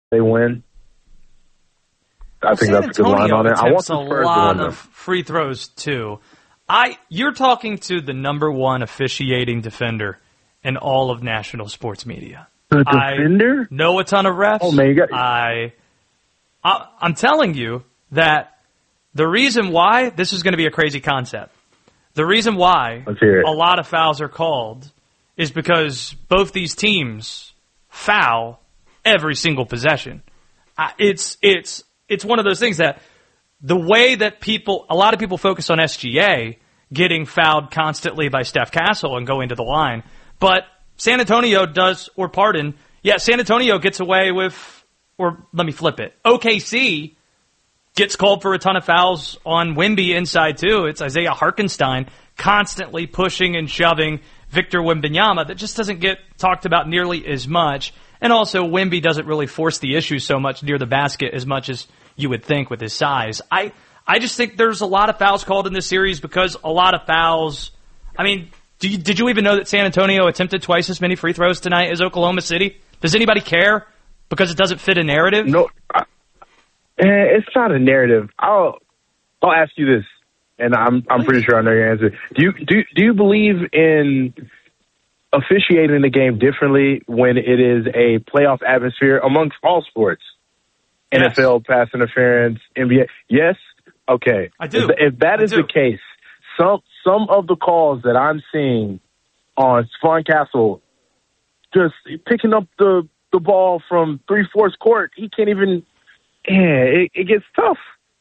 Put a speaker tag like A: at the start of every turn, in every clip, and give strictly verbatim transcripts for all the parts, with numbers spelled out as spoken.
A: they win. I
B: well,
A: think
B: San
A: that's a good line on it. I want the Spurs
B: a lot
A: to win
B: of free throws too. I you're talking to the number one officiating defender in all of national sports media.
A: The defender?
B: I know a ton of refs.
A: Oh man, you got-
B: I, I I'm telling you that the reason why this is going to be a crazy concept. The reason why a lot of fouls are called is because both these teams foul every single possession. Uh, it's it's it's one of those things that the way that people, a lot of people focus on S G A getting fouled constantly by Steph Castle and going to the line, but San Antonio does, or pardon, yeah, San Antonio gets away with, or let me flip it, O K C gets called for a ton of fouls on Wemby inside too. It's Isaiah Hartenstein constantly pushing and shoving Victor Wembanyama. That just doesn't get talked about nearly as much. And also, Wemby doesn't really force the issue so much near the basket as much as you would think with his size. I, I just think there's a lot of fouls called in this series because a lot of fouls. I mean, do you, did you even know that San Antonio attempted twice as many free throws tonight as Oklahoma City? Does anybody care because it doesn't fit a narrative?
A: No, I, it's not a narrative. I'll I'll ask you this, and I'm I'm pretty sure I know your answer. Do you do do you believe in officiating the game differently when it is a playoff atmosphere amongst all sports? Yes. N F L, pass interference, N B A. Yes? Okay.
B: I do.
A: If, if that is the case, some some of the calls that I'm seeing on Stephon Castle just picking up the, the ball from three-fourths court, he can't even yeah, it, it gets tough.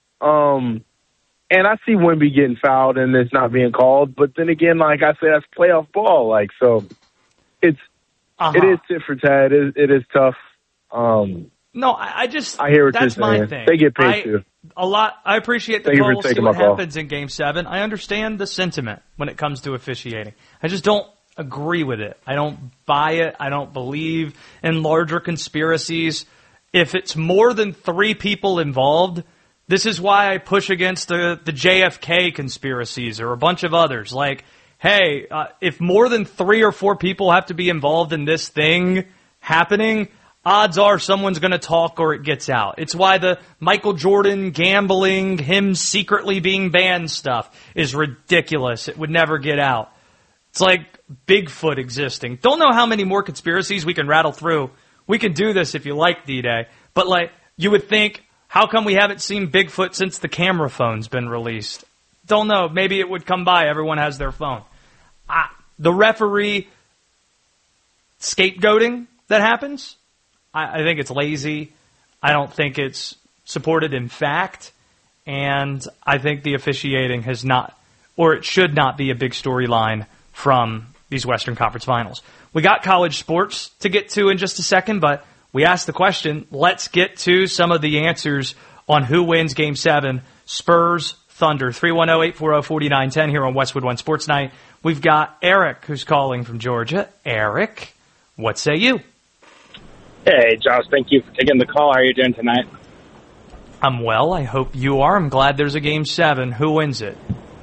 A: Um, and I see Wemby getting fouled and it's not being called, but then again, like I said, that's playoff ball. Like, so it's, uh-huh. it is tit for tat. It is, it is tough. Um,
B: no, I, I just,
A: I hear what
B: that's
A: you're saying.
B: my thing.
A: They get paid
B: I,
A: too.
B: A lot. I appreciate the
A: Thank
B: call. We'll see what happens
A: call.
B: in Game Seven. I understand the sentiment when it comes to officiating. I just don't agree with it. I don't buy it. I don't believe in larger conspiracies. If it's more than three people involved, this is why I push against the the J F K conspiracies or a bunch of others. Like, hey, uh, if more than three or four people have to be involved in this thing happening, odds are someone's going to talk or it gets out. It's why the Michael Jordan gambling, him secretly being banned stuff is ridiculous. It would never get out. It's like Bigfoot existing. Don't know how many more conspiracies we can rattle through. We can do this if you like, D-Day. But like, you would think, how come we haven't seen Bigfoot since the camera phone's been released? Don't know. Maybe it would come by. Everyone has their phone. Ah, the referee scapegoating that happens, I think it's lazy. I don't think it's supported in fact. And I think the officiating has not, or it should not be a big storyline from these Western Conference Finals. We got college sports to get to in just a second, but we asked the question. Let's get to some of the answers on who wins Game seven. Spurs, Thunder. three one zero, eight four zero, four nine one zero here on Westwood One Sports Night. We've got Eric who's calling from Georgia. Eric, what say you?
C: Hey, Josh, thank you for taking the call. How are you doing tonight?
B: I'm well. I hope you are. I'm glad there's a Game seven. Who wins it?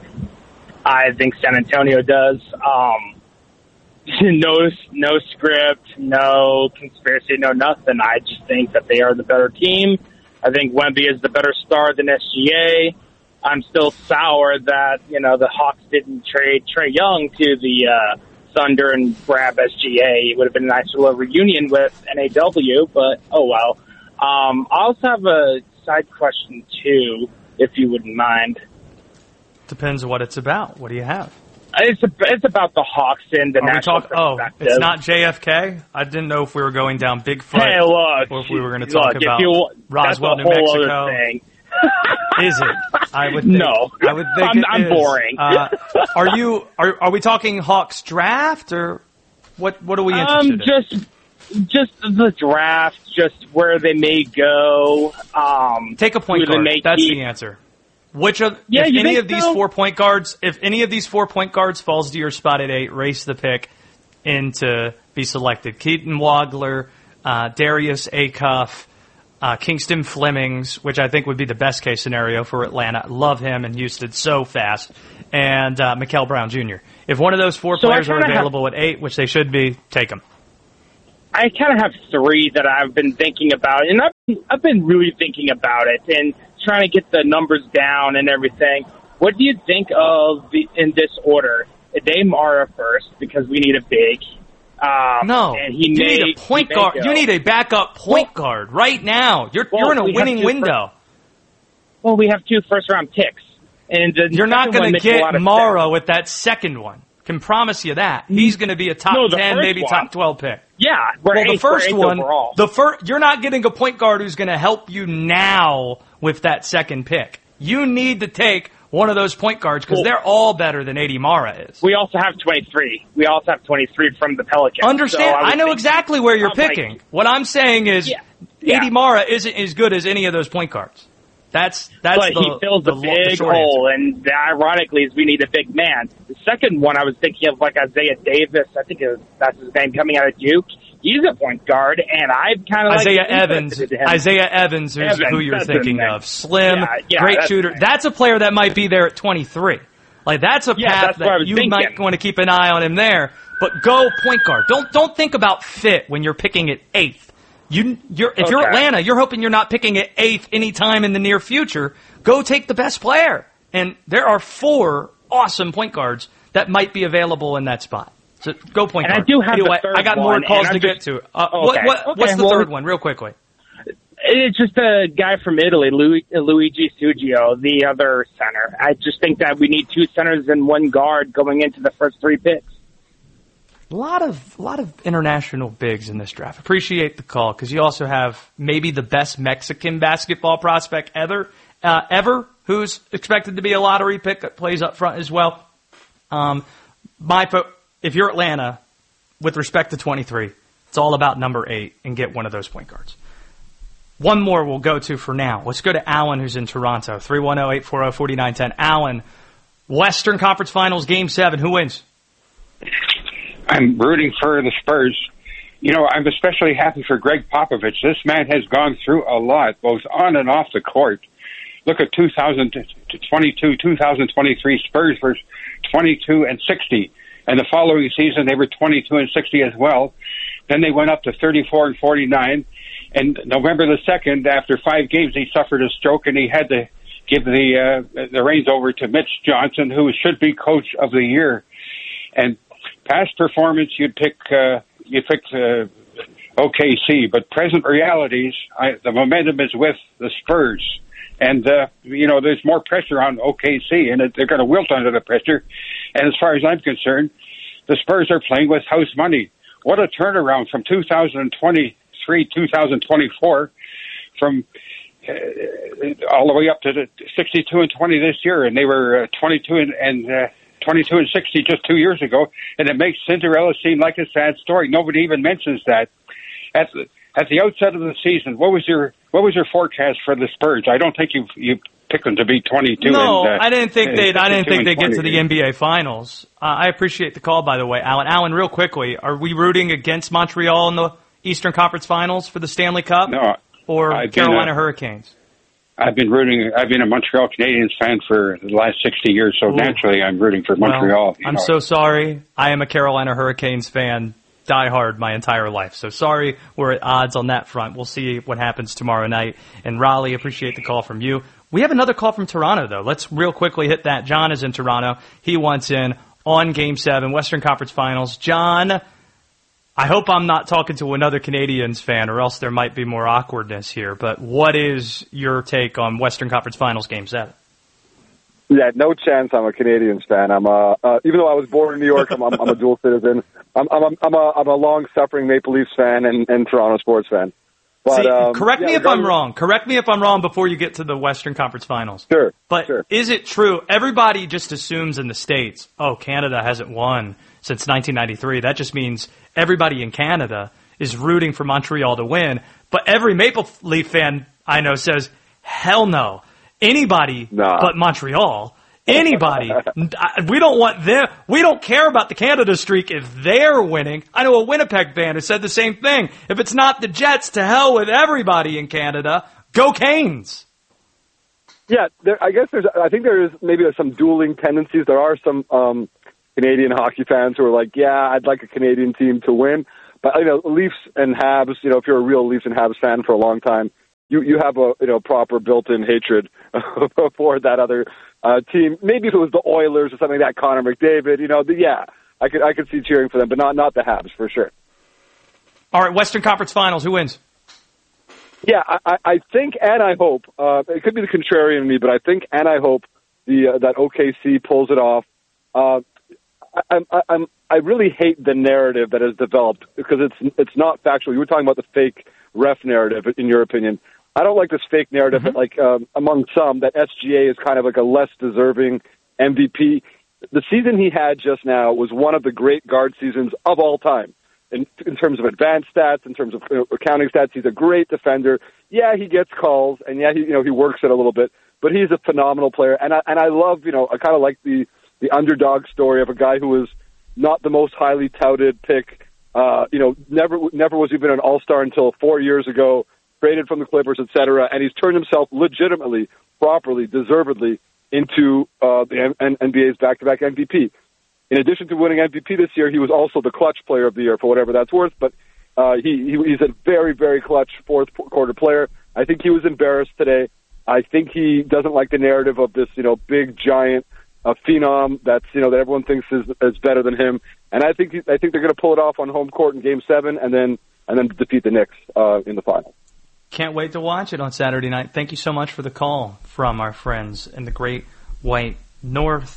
C: I think San Antonio does. Um, no, no script, no conspiracy, no nothing. I just think that they are the better team. I think Wemby is the better star than S G A. I'm still sour that, you know, the Hawks didn't trade Trae Young to the uh, Thunder and grab S G A. It would have been a nice little reunion with N A W, but oh well. Um, I also have a side question, too, if you wouldn't mind.
B: Depends what it's about. What do you have?
C: It's a, it's about the Hawks and the
B: Are
C: national
B: talk, Oh,
C: perspective.
B: it's not J F K? I didn't know if we were going down Bigfoot
C: hey, look,
B: or if we were going to talk
C: look,
B: about
C: you,
B: Roswell,
C: that's a
B: New
C: whole
B: Mexico.
C: Other thing.
B: Is it? I would think,
C: no.
B: I would think
C: I'm,
B: it
C: I'm
B: is.
C: boring.
B: uh, are you? Are, are we talking Hawks draft or what? What are we interested
C: um, just,
B: in?
C: Just the draft, just where they may go. Um,
B: Take a point guard. That's keep. the answer. Which of
C: yeah,
B: if any of
C: so?
B: these four point guards, if any of these four point guards falls to your spot at eight, race the pick in to be selected. Keaton Wagler, uh, Darius Acuff, uh, Kingston Flemings, which I think would be the best case scenario for Atlanta. Love him and Houston so fast, and uh, Mikael Brown Junior If one of those four
C: so
B: players are available
C: have,
B: at eight, which they should be, take them.
C: I kind of have three that I've been thinking about, and I've, I've been really thinking about it and trying to get the numbers down and everything. What do you think of the, in this order? Ade Mara first, because we need a big. Um,
B: no,
C: and he
B: you
C: may,
B: need a point guard. You need a backup point well, guard right now. You're well, you're in a we winning window.
C: First, well, we have two first-round picks. And
B: you're not going to get Mara with that second one. Can promise you that. He's going to be a top
C: no,
B: ten, maybe
C: one.
B: top twelve pick.
C: Yeah, we're
B: well,
C: eight,
B: the first
C: we're
B: one,
C: overall.
B: the first, you're not getting a point guard who's going to help you now with that second pick. You need to take one of those point guards because cool. they're all better than Ade Mara is.
C: We also have twenty-three. We also have twenty-three from the Pelicans.
B: Understand?
C: So I,
B: I know exactly where you're
C: I'm
B: picking.
C: Like,
B: what I'm saying is,
C: yeah,
B: Ade
C: yeah.
B: Mara isn't as good as any of those point guards. That's that's
C: but
B: the,
C: he fills
B: the,
C: a big
B: the
C: hole,
B: answer.
C: and ironically, is we need a big man. The second one, I was thinking of like Isaiah Davis. I think it was, that's his name, coming out of Duke. He's a point guard, and I've kind of
B: Isaiah
C: like
B: Evans. Isaiah Evans, who's
C: Evans,
B: who you're thinking of. Slim,
C: yeah, yeah,
B: great
C: that's
B: shooter.
C: nice.
B: That's a player that might be there at twenty-three. Like that's a
C: yeah,
B: path
C: that's
B: that you
C: thinking.
B: might want to keep an eye on him there. But go point guard. Don't don't think about fit when you're picking at eighth. You, you're, if okay. you're Atlanta, you're hoping you're not picking at eighth anytime in the near future. Go take the best player. And there are four awesome point guards that might be available in that spot. So go point
C: and
B: guard.
C: I do have
B: anyway,
C: the third
B: I got
C: one,
B: more calls to
C: just,
B: get to. Uh,
C: okay.
B: what, what,
C: okay.
B: What's the
C: well,
B: third one, real quickly?
C: It's just a guy from Italy, Luigi, Luigi Suggio, the other center. I just think that we need two centers and one guard going into the first three picks.
B: A lot of a lot of international bigs in this draft. Appreciate the call because you also have maybe the best Mexican basketball prospect ever, uh, ever, who's expected to be a lottery pick that plays up front as well. Um, my fo- if you're Atlanta, with respect to twenty-three, it's all about number eight and get one of those point guards. One more we'll go to for now. Let's go to Alan, who's in Toronto. three one zero, eight four zero, four nine one zero. Alan, Western Conference Finals, Game seven. Who wins?
D: I'm rooting for the Spurs. You know, I'm especially happy for Greg Popovich. This man has gone through a lot, both on and off the court. Look at two thousand twenty-two, two thousand twenty-three Spurs were twenty-two and sixty. And the following season, they were twenty-two and sixty as well. Then they went up to thirty-four and forty-nine. And November the second, after five games, he suffered a stroke, and he had to give the uh, the reins over to Mitch Johnson, who should be Coach of the Year. And past performance, you'd pick uh, you picked uh, O K C, but present realities, I, the momentum is with the Spurs. And, uh, you know, there's more pressure on O K C, and they're going to wilt under the pressure. And as far as I'm concerned, the Spurs are playing with house money. What a turnaround from two thousand twenty-three, two thousand twenty-four, from uh, all the way up to the sixty-two and twenty this year, and they were uh, twenty-two and, and uh, twenty-two and sixty just two years ago, and it makes Cinderella seem like a sad story. Nobody even mentions that. At the, at the outset of the season, what was your what was your forecast for the Spurs? I don't think you you picked them to be twenty-two.
B: No,
D: and, uh,
B: I didn't think they I didn't think they'd get to the N B A Finals. Uh, I appreciate the call, by the way, Alan. Alan, real quickly, are we rooting against Montreal in the Eastern Conference Finals for the Stanley Cup?
D: No,
B: or
D: I've
B: Carolina
D: a,
B: Hurricanes?
D: I've been rooting. I've been a Montreal Canadiens fan for the last sixty years, so Ooh. naturally I'm rooting for Montreal.
B: Well, I'm know. so sorry. I am a Carolina Hurricanes fan, die hard my entire life. So sorry we're at odds on that front. We'll see what happens tomorrow night. And Raleigh, appreciate the call from you. We have another call from Toronto, though. Let's real quickly hit that. John is in Toronto. He wants in on Game seven, Western Conference Finals. John, I hope I'm not talking to another Canadiens fan, or else there might be more awkwardness here. But what is your take on Western Conference Finals Game seven?
E: Yeah, no chance I'm a Canadiens fan. I'm a, uh, even though I was born in New York, I'm, I'm, I'm a dual citizen. I'm, I'm, I'm a, I'm a long-suffering Maple Leafs fan and, and Toronto sports fan. But,
B: See,
E: um,
B: correct
E: yeah,
B: me if I'm wrong. Correct me if I'm wrong before you get to the Western Conference Finals.
E: Sure.
B: But
E: sure.
B: is it true? Everybody just assumes in the States, oh, Canada hasn't won since nineteen ninety-three. That just means everybody in Canada is rooting for Montreal to win. But every Maple Leaf fan I know says, hell no. Anybody
E: nah.
B: but Montreal. Anybody. We don't want them. We don't care about the Canada streak if they're winning. I know a Winnipeg fan who said the same thing. If it's not the Jets, to hell with everybody in Canada. Go Canes.
E: Yeah, there, I guess there's. I think there is maybe there's some dueling tendencies. There are some um, Canadian hockey fans who are like, yeah, I'd like a Canadian team to win. but you know, Leafs and Habs. You know, if you're a real Leafs and Habs fan for a long time, you you have a you know proper built-in hatred for that other uh, team. Maybe if it was the Oilers or something like that, Connor McDavid. You know, the, yeah, I could I could see cheering for them, but not not the Habs for sure.
B: All right, Western Conference Finals. Who wins?
E: Yeah, I, I think and I hope. Uh, it could be the contrarian in me, but I think and I hope the uh, that O K C pulls it off. Uh, I, I, I'm I really hate the narrative that has developed because it's it's not factual. You were talking about the fake ref narrative, in your opinion. I don't like this fake narrative mm-hmm. that, like um, among some, that S G A is kind of like a less deserving M V P. The season he had just now was one of the great guard seasons of all time. In, in terms of advanced stats, in terms of you know, accounting stats, he's a great defender. Yeah, he gets calls, and yeah, he you know he works it a little bit, but he's a phenomenal player. And I and I love you know I kind of like the the underdog story of a guy who was not the most highly touted pick. Uh, you know, never never was even an All-Star until four years ago. Traded from the Clippers, et cetera, and he's turned himself legitimately, properly, deservedly into uh, the N B A's back-to-back M V P. In addition to winning M V P this year, he was also the clutch player of the year for whatever that's worth, but uh, he, he he's a very, very clutch fourth quarter player. I think he was embarrassed today. I think he doesn't like the narrative of this, you know, big, giant uh, phenom that's, you know, that everyone thinks is, is better than him. And I think he, I think they're going to pull it off on home court in Game seven and then and then defeat the Knicks uh, in the final.
B: Can't wait to watch it on Saturday night. Thank you so much for the call from our friends in the Great White North.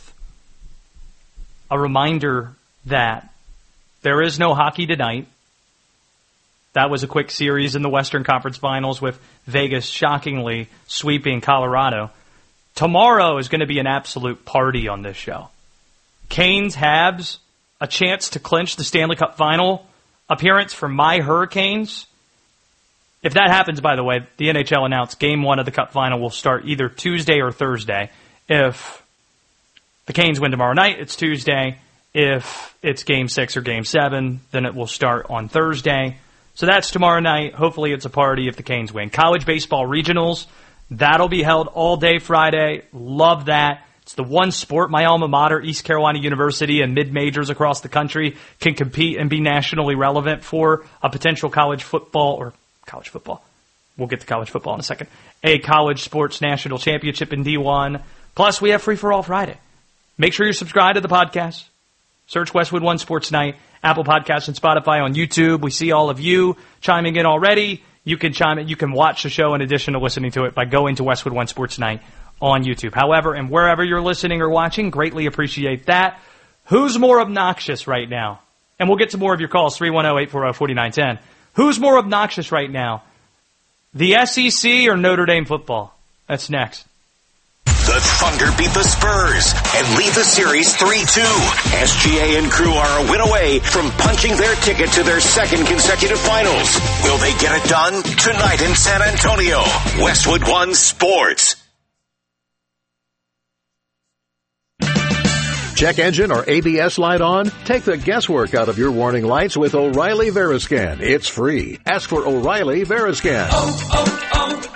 B: A reminder that there is no hockey tonight. That was a quick series in the Western Conference Finals with Vegas shockingly sweeping Colorado. Tomorrow is going to be an absolute party on this show. Canes, Habs, a chance to clinch the Stanley Cup Final appearance for my Hurricanes. If that happens, by the way, the N H L announced Game one of the Cup Final will start either Tuesday or Thursday. If the Canes win tomorrow night, it's Tuesday. If it's Game six or Game seven, then it will start on Thursday. So that's tomorrow night. Hopefully it's a party if the Canes win. College baseball regionals, that'll be held all day Friday. Love that. It's the one sport my alma mater, East Carolina University, and mid-majors across the country can compete and be nationally relevant for a potential college football, or college football. We'll get to college football in a second. A college sports national championship in D one. Plus, we have Free for All Friday. Make sure you're subscribed to the podcast. Search Westwood One Sports Night, Apple Podcasts, and Spotify. On YouTube. We see all of you chiming in already. You can chime in. You can watch the show in addition to listening to it by going to Westwood One Sports Night on YouTube. However, and wherever you're listening or watching, greatly appreciate that. Who's more obnoxious right now? And we'll get to more of your calls, three one zero, eight four zero, four nine one zero. Who's more obnoxious right now? The S E C or Notre Dame football? That's next.
F: The Thunder beat the Spurs and lead the series three two. S G A and crew are a win away from punching their ticket to their second consecutive finals. Will they get it done? Tonight in San Antonio. Westwood One Sports.
G: Check engine or A B S light on? Take the guesswork out of your warning lights with O'Reilly Veriscan. It's free. Ask for O'Reilly Veriscan.
H: Oh,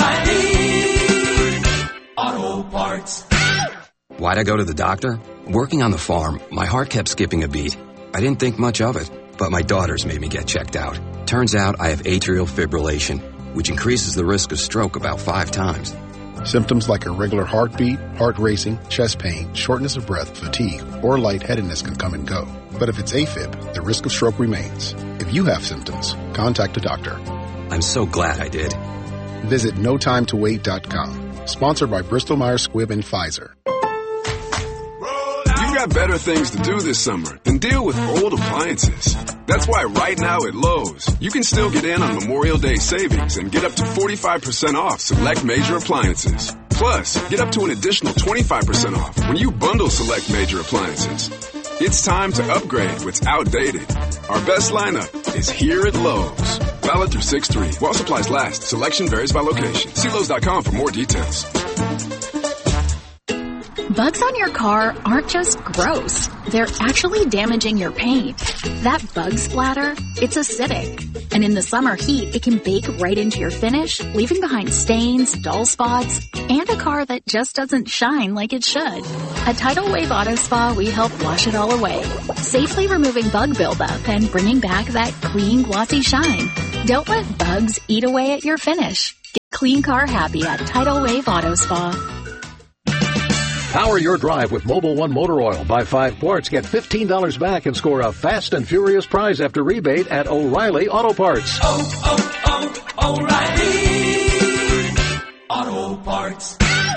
H: oh, oh, O'Reilly Auto Parts.
I: Why'd I go to the doctor? Working on the farm, my heart kept skipping a beat. I didn't think much of it, but my daughters made me get checked out. Turns out I have atrial fibrillation, which increases the risk of stroke about five times.
J: Symptoms like irregular heartbeat, heart racing, chest pain, shortness of breath, fatigue, or lightheadedness can come and go. But if it's AFib, the risk of stroke remains. If you have symptoms, contact a doctor.
I: I'm so glad I did.
J: Visit no time to wait dot com. Sponsored by Bristol Myers Squibb and Pfizer.
K: You've got better things to do this summer than deal with old appliances. That's why right now at Lowe's, you can still get in on Memorial Day savings and get up to forty-five percent off select major appliances. Plus, get up to an additional twenty-five percent off when you bundle select major appliances. It's time to upgrade what's outdated. Our best lineup is here at Lowe's. Valid through six three. While supplies last, selection varies by location. See Lowe's dot com for more details.
L: Bugs on your car aren't just gross. They're actually damaging your paint. That bug splatter, it's acidic. And in the summer heat, it can bake right into your finish, leaving behind stains, dull spots, and a car that just doesn't shine like it should. At Tidal Wave Auto Spa, we help wash it all away, safely removing bug buildup and bringing back that clean, glossy shine. Don't let bugs eat away at your finish. Get clean car happy at Tidal Wave Auto Spa.
G: Power your drive with Mobil one Motor Oil. Buy five quarts, get fifteen dollars back, and score a fast and furious prize after rebate at O'Reilly Auto Parts.
H: Oh, oh, oh, O'Reilly Auto Parts.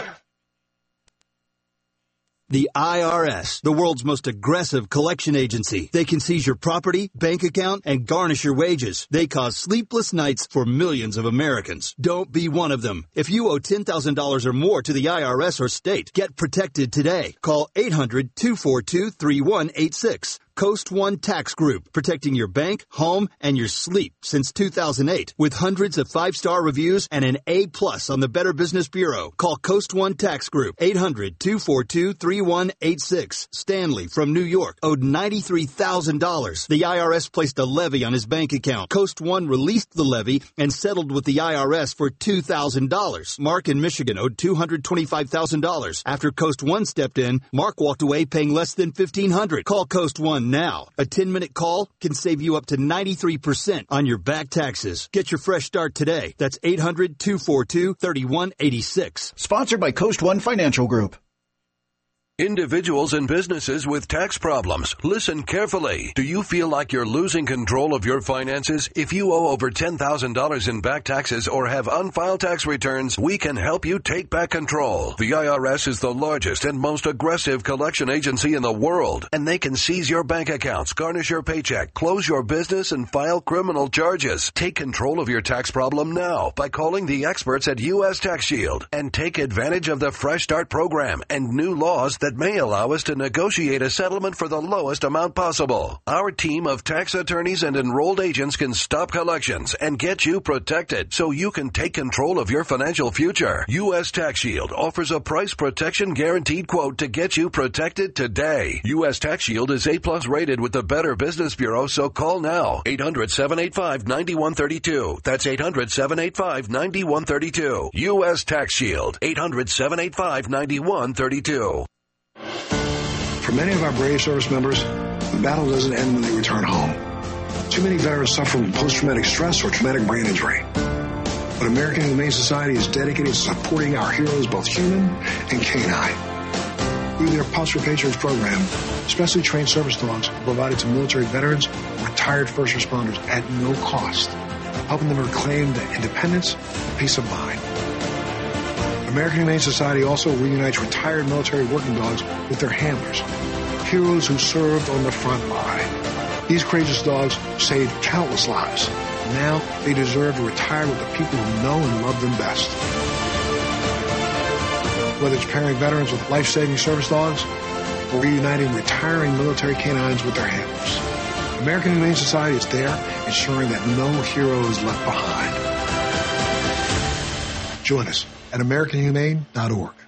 M: The I R S, the world's most aggressive collection agency. They can seize your property, bank account, and garnish your wages. They cause sleepless nights for millions of Americans. Don't be one of them. If you owe ten thousand dollars or more to the I R S or state, get protected today. Call eight hundred, two four two, three one eight six. Coast One Tax Group, protecting your bank, home, and your sleep since two thousand eight. With hundreds of five-star reviews and an A plus on the Better Business Bureau. Call Coast One Tax Group, eight hundred, two four two, three one eight six. Stanley from New York owed ninety-three thousand dollars. The I R S placed a levy on his bank account. Coast One released the levy and settled with the I R S for two thousand dollars. Mark in Michigan owed two hundred twenty-five thousand dollars. After Coast One stepped in, Mark walked away paying less than fifteen hundred dollars. Call Coast One now. A ten-minute call can save you up to ninety-three percent on your back taxes. Get your fresh start today. That's eight hundred, two four two, three one eight six.
N: Sponsored by Coast One Financial Group.
O: Individuals and businesses with tax problems, listen carefully. Do you feel like you're losing control of your finances? If you owe over ten thousand dollars in back taxes or have unfiled tax returns, we can help you take back control. The I R S is the largest and most aggressive collection agency in the world, and they can seize your bank accounts, garnish your paycheck, close your business, and file criminal charges. Take control of your tax problem now by calling the experts at U S Tax Shield and take advantage of the Fresh Start program and new laws that may allow us to negotiate a settlement for the lowest amount possible. Our team of tax attorneys and enrolled agents can stop collections and get you protected so you can take control of your financial future. U S Tax Shield offers a price protection guaranteed quote to get you protected today. U S Tax Shield is A plus rated with the Better Business Bureau, so call now. eight hundred, seven eight five, nine one three two. That's eight hundred, seven eight five, nine one three two. U S Tax Shield. eight hundred, seven eight five, nine one three two.
P: For many of our brave service members, the battle doesn't end when they return home. Too many veterans suffer from post-traumatic stress or traumatic brain injury. But American Humane Society is dedicated to supporting our heroes, both human and canine. Through their Pups Repatriates program, specially trained service dogs are provided to military veterans or retired first responders at no cost, helping them reclaim their independence and peace of mind. American Humane Society also reunites retired military working dogs with their handlers, heroes who served on the front line. These courageous dogs saved countless lives. Now they deserve to retire with the people who know and love them best. Whether it's pairing veterans with life-saving service dogs or reuniting retiring military canines with their handlers, American Humane Society is there ensuring that no hero is left behind. Join us at American Humane dot org.